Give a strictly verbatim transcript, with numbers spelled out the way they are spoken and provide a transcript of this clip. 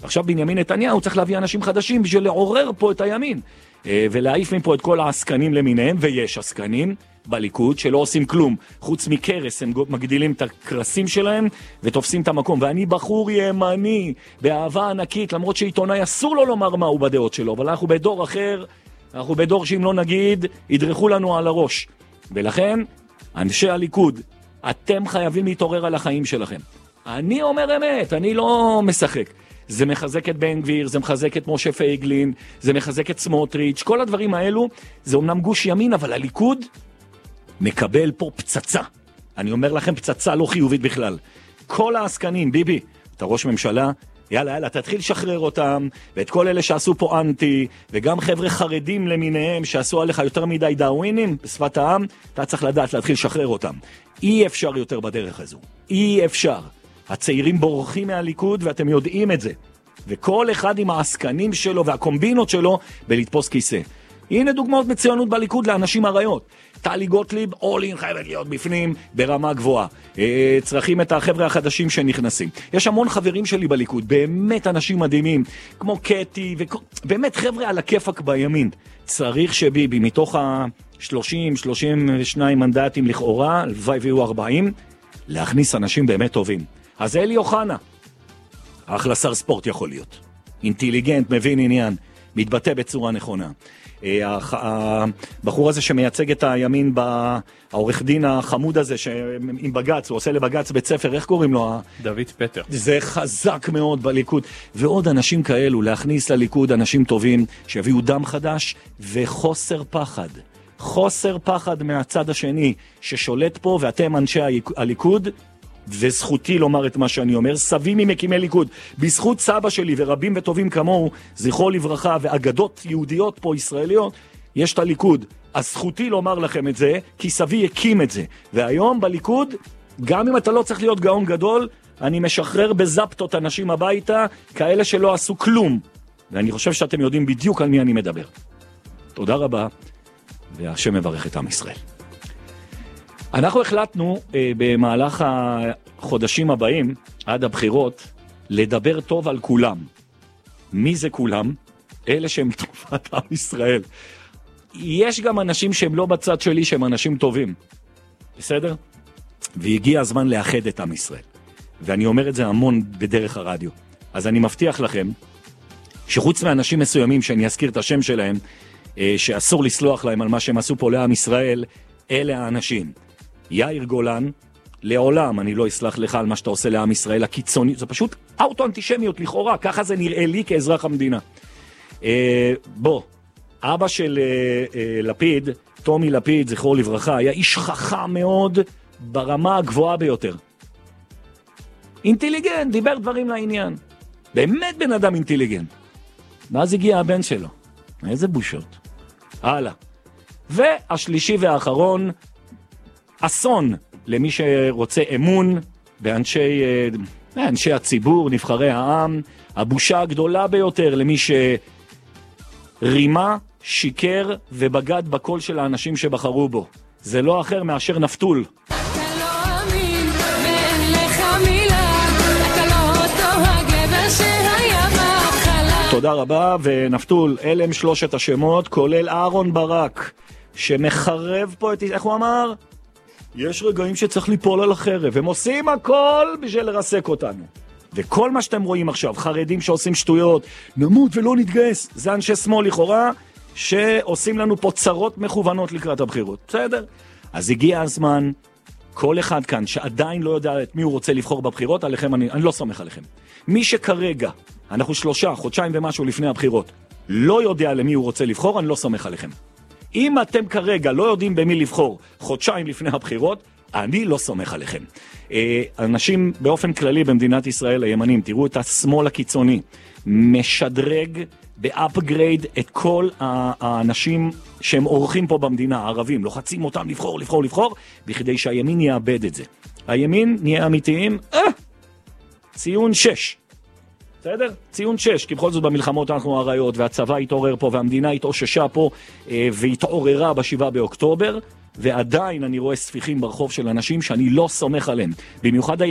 עכשיו בנימין נתניהו צריך להביא אנשים חדשים בשביל לעורר פה את הימין, ולהעיף מפה את כל העסקנים למיניהם, ויש עסקנים בליכוד שלא עושים כלום, חוץ מקרס, הם מגדילים את הקרסים שלהם ותופסים את המקום, ואני בחור ימני, באהבה ענקית, למרות שעיתונאי אסור לו לומר מה הוא בדעות שלו, אבל אנחנו בדור אחר, אנחנו בדור שאם לא נגיד, ידרכו לנו על הראש, ולכן, אנשי הליכוד, אתם חייבים להתעורר על החיים שלכם. אני אומר אמת, אני לא משחק. זה מחזק את בן גביר, זה מחזק את משה פייגלין, זה מחזק את סמוטריץ', כל הדברים האלו, זה אומנם גוש ימין, אבל הליכוד מקבל פה פצצה. אני אומר לכם, פצצה לא חיובית בכלל. כל העסקנים, ביבי, אתה ראש ממשלה, יאללה, יאללה, תתחיל לשחרר אותם, ואת כל אלה שעשו פה אנטי, וגם חבר'ה חרדים למיניהם, שעשו עליך יותר מדי דאווינים, בשפת העם, אתה צריך לדעת להתחיל לשחרר אותם. אי אפשר יותר בדרך הזו. אי אפשר. הצעירים בורחים מהליכוד, ואתם יודעים את זה. וכל אחד עם העסקנים שלו והקומבינות שלו בלתפוס כיסא. הנה דוגמאות מצוינות בליכוד לאנשים הרעיות. טלי גוטליב, אולין חייבת להיות בפנים ברמה גבוהה. צריכים את החבר'ה החדשים שנכנסים. יש המון חברים שלי בליכוד, באמת אנשים מדהימים, כמו קטי, באמת חבר'ה על הכיפק בימין. צריך שביבי, מתוך ה-שלושים שלושים ושניים מנדטים לכאורה, הלוואי ויהיו ארבעים, להכניס אנשים באמת טובים. אז אלי אוחנה, אחלה שר ספורט יכול להיות. אינטליגנט, מבין עניין, מתבטא בצורה נכונה. הבחור הזה שמייצג את הימין, העורך דין החמוד הזה עם בגץ, הוא עושה לבגץ בית ספר, איך קוראים לו? דוד פטר. זה חזק מאוד בליכוד. ועוד אנשים כאלו, להכניס לליכוד אנשים טובים, שיביאו דם חדש וחוסר פחד. חוסר פחד מהצד השני ששולט פה, ואתם אנשי הליכוד, וזכותי לומר את מה שאני אומר, סבי ממקימי ליכוד, בזכות סבא שלי ורבים וטובים כמוהו, זכרו לברכה, ואגדות יהודיות פה ישראליות, יש את הליכוד. אז זכותי לומר לכם את זה, כי סבי הקים את זה. והיום בליכוד, גם אם אתה לא צריך להיות גאון גדול, אני משחרר בזפטות אנשים הביתה, כאלה שלא עשו כלום. ואני חושב שאתם יודעים בדיוק על מי אני מדבר. תודה רבה, והשם מברך את עם ישראל. אנחנו החלטנו אה, במהלך החודשים הבאים, עד הבחירות, לדבר טוב על כולם. מי זה כולם? אלה שהם טובת עם ישראל. יש גם אנשים שהם לא בצד שלי, שהם אנשים טובים. בסדר? והגיע הזמן לאחד את עם ישראל. ואני אומר את זה המון בדרך הרדיו. אז אני מבטיח לכם, שחוץ מאנשים מסוימים, שאני אזכיר את השם שלהם, אה, שאסור לסלוח להם על מה שהם עשו פה לעם ישראל, אלה האנשים. יאיר גולן, לעולם אני לא אסלח לך על מה שאתה עושה לעם ישראל הקיצוני, זה פשוט אוטו-אנטישמיות לכאורה, ככה זה נראה לי כאזרח המדינה. אה, בוא, אבא של אה, אה, לפיד, תומי לפיד, זכרו לברכה, היה איש חכם מאוד ברמה הגבוהה ביותר. אינטליגנט, דיבר דברים לעניין. באמת בן אדם אינטליגנט. ואז הגיע הבן שלו. איזה בושות. הלאה. והשלישי והאחרון, אסון למי שרוצה אמון באנשי אנשי הציבור, נבחרי העם, הבושה הגדולה ביותר למי שרימה, שיקר ובגד בקול של האנשים שבחרו בו. זה לא אחר מאשר נפתול. אתה לא אמין ואין לך מילה, אתה לא אותו הגבר שהיה בהתחלה. תודה רבה, ונפתול, אלה הם שלושת השמות, כולל אהרון ברק, שמחרב פה את... איך הוא אמר? יש רגעים שצריך ליפול על החרב, הם עושים הכל בשביל לרסק אותנו. וכל מה שאתם רואים עכשיו, חרדים שעושים שטויות, נמות ולא נתגייס, זה אנשי שמאל לכאורה, שעושים לנו פה צרות מכוונות לקראת הבחירות. בסדר? אז הגיע הזמן, כל אחד כאן שעדיין לא יודע את מי הוא רוצה לבחור בבחירות, עליכם אני, אני לא סומך עליכם. מי שכרגע, אנחנו שלושה, חודשיים ומשהו לפני הבחירות, לא יודע למי הוא רוצה לבחור, אני לא סומך עליכם. אם אתם כרגע לא יודעים במי לבחור חודשיים לפני הבחירות, אני לא סומך עליכם. אנשים באופן כללי במדינת ישראל, הימנים, תראו את השמאל הקיצוני, משדרג באפגרייד את כל האנשים שהם אורחים פה במדינה, הערבים, לוחצים אותם לבחור, לבחור, לבחור, בכדי שהימין יאבד את זה. הימין נהיה אמיתיים, אה, ציון שש. בסדר? ציון שש, כי בכל זאת במלחמות אנחנו הרעיות, והצבא התעורר פה, והמדינה התאוששה פה, והתעוררה בשבעה באוקטובר, ועדיין אני רואה ספיחים ברחוב של אנשים שאני לא סומך עליהם. במיוחד